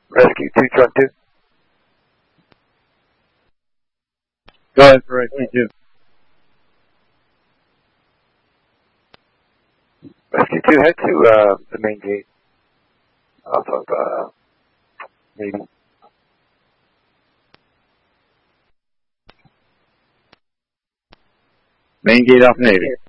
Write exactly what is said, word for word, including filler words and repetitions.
Rescue two, truck two. Go ahead for Rescue two. Rescue two, head to uh, the main gate off of uh, Navy. Main gate off Navy.